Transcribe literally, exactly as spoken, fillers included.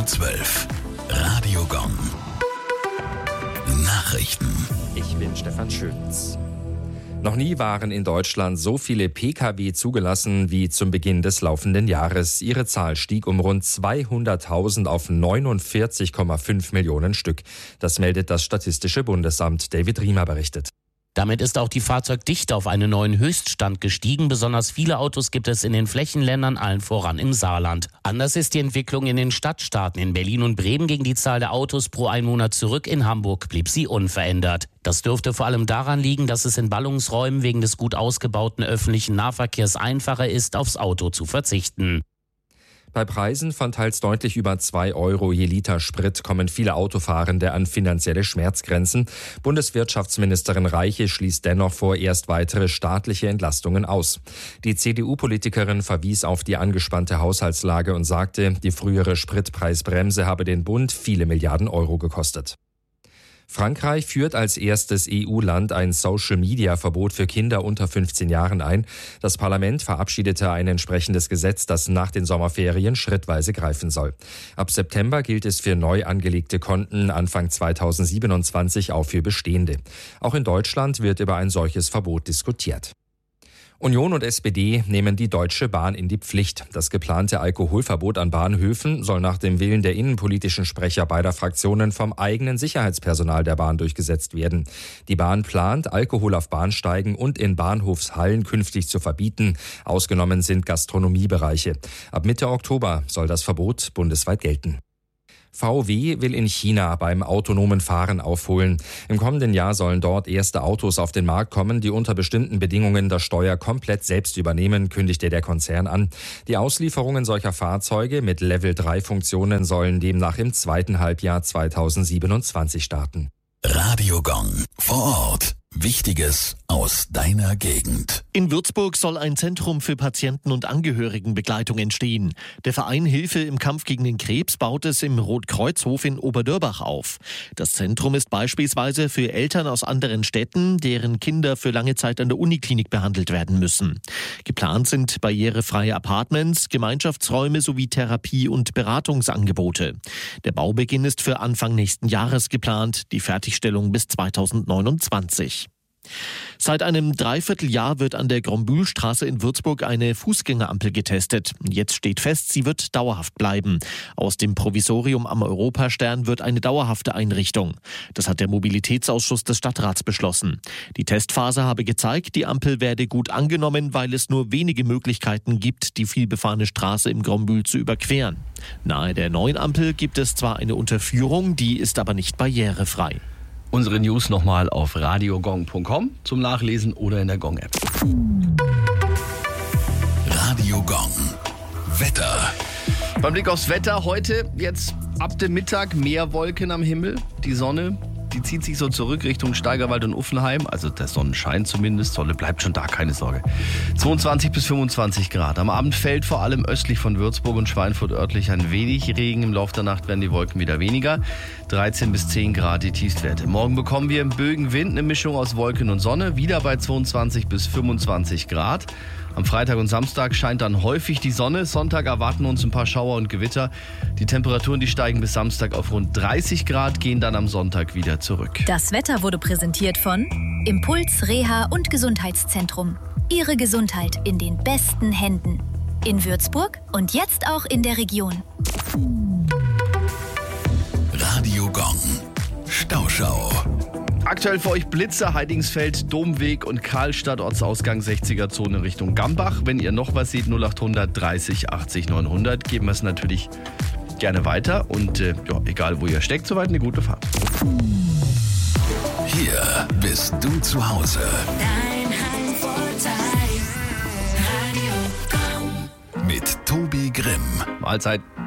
zwölf. Radio Gong. Nachrichten. Ich bin Stefan Schütz. Noch nie waren in Deutschland so viele Pkw zugelassen wie zum Beginn des laufenden Jahres. Ihre Zahl stieg um rund zweihunderttausend auf neunundvierzig Komma fünf Millionen Stück. Das meldet das Statistische Bundesamt. David Riemer berichtet. Damit ist auch die Fahrzeugdichte auf einen neuen Höchststand gestiegen. Besonders viele Autos gibt es in den Flächenländern, allen voran im Saarland. Anders ist die Entwicklung in den Stadtstaaten. In Berlin und Bremen ging die Zahl der Autos pro Einwohner zurück. In Hamburg blieb sie unverändert. Das dürfte vor allem daran liegen, dass es in Ballungsräumen wegen des gut ausgebauten öffentlichen Nahverkehrs einfacher ist, aufs Auto zu verzichten. Bei Preisen von teils deutlich über zwei Euro je Liter Sprit kommen viele Autofahrende an finanzielle Schmerzgrenzen. Bundeswirtschaftsministerin Reiche schließt dennoch vorerst weitere staatliche Entlastungen aus. Die C D U-Politikerin verwies auf die angespannte Haushaltslage und sagte, die frühere Spritpreisbremse habe den Bund viele Milliarden Euro gekostet. Frankreich führt als erstes E U-Land ein Social-Media-Verbot für Kinder unter fünfzehn Jahren ein. Das Parlament verabschiedete ein entsprechendes Gesetz, das nach den Sommerferien schrittweise greifen soll. Ab September gilt es für neu angelegte Konten, Anfang zweitausendsiebenundzwanzig auch für bestehende. Auch in Deutschland wird über ein solches Verbot diskutiert. Union und S P D nehmen die Deutsche Bahn in die Pflicht. Das geplante Alkoholverbot an Bahnhöfen soll nach dem Willen der innenpolitischen Sprecher beider Fraktionen vom eigenen Sicherheitspersonal der Bahn durchgesetzt werden. Die Bahn plant, Alkohol auf Bahnsteigen und in Bahnhofshallen künftig zu verbieten. Ausgenommen sind Gastronomiebereiche. Ab Mitte Oktober soll das Verbot bundesweit gelten. V W will in China beim autonomen Fahren aufholen. Im kommenden Jahr sollen dort erste Autos auf den Markt kommen, die unter bestimmten Bedingungen das Steuer komplett selbst übernehmen, kündigte der Konzern an. Die Auslieferungen solcher Fahrzeuge mit Level drei Funktionen sollen demnach im zweiten Halbjahr zweitausendsiebenundzwanzig starten. Radio Gong. Vor Ort. Wichtiges aus deiner Gegend. In Würzburg soll ein Zentrum für Patienten- und Angehörigenbegleitung entstehen. Der Verein Hilfe im Kampf gegen den Krebs baut es im Rotkreuzhof in Oberdörbach auf. Das Zentrum ist beispielsweise für Eltern aus anderen Städten, deren Kinder für lange Zeit an der Uniklinik behandelt werden müssen. Geplant sind barrierefreie Apartments, Gemeinschaftsräume sowie Therapie- und Beratungsangebote. Der Baubeginn ist für Anfang nächsten Jahres geplant, die Fertigstellung bis zweitausendneunundzwanzig. Seit einem Dreivierteljahr wird an der Grombühlstraße in Würzburg eine Fußgängerampel getestet. Jetzt steht fest, sie wird dauerhaft bleiben. Aus dem Provisorium am Europastern wird eine dauerhafte Einrichtung. Das hat der Mobilitätsausschuss des Stadtrats beschlossen. Die Testphase habe gezeigt, die Ampel werde gut angenommen, weil es nur wenige Möglichkeiten gibt, die vielbefahrene Straße im Grombühl zu überqueren. Nahe der neuen Ampel gibt es zwar eine Unterführung, die ist aber nicht barrierefrei. Unsere News nochmal auf radiogong punkt com zum Nachlesen oder in der Gong-App. Radio Gong. Wetter. Beim Blick aufs Wetter heute, jetzt ab dem Mittag mehr Wolken am Himmel. Die Sonne, die zieht sich so zurück Richtung Steigerwald und Uffenheim. Also der Sonnenschein zumindest, Sonne bleibt schon da, keine Sorge. zweiundzwanzig bis fünfundzwanzig Grad. Am Abend fällt vor allem östlich von Würzburg und Schweinfurt örtlich ein wenig Regen. Im Laufe der Nacht werden die Wolken wieder weniger. dreizehn bis zehn Grad die Tiefstwerte. Morgen bekommen wir im Bögenwind eine Mischung aus Wolken und Sonne. Wieder bei zweiundzwanzig bis fünfundzwanzig Grad. Am Freitag und Samstag scheint dann häufig die Sonne. Sonntag erwarten uns ein paar Schauer und Gewitter. Die Temperaturen, die steigen bis Samstag auf rund dreißig Grad, gehen dann am Sonntag wieder zurück. Das Wetter wurde präsentiert von Impuls Reha und Gesundheitszentrum. Ihre Gesundheit in den besten Händen. In Würzburg und jetzt auch in der Region. Radio Gong. Stauschau. Aktuell für euch Blitze, Heidingsfeld, Domweg und Karlstadt, Ortsausgang sechziger Zone Richtung Gambach. Wenn ihr noch was seht, null achthundert dreißig achtzig neunhundert, geben wir es natürlich gerne weiter. Und äh, ja, egal wo ihr steckt, soweit eine gute Fahrt. Hier bist du zu Hause. Dein Heimvorteil. Radio Gong. Mit Tobi Grimm. Mahlzeit.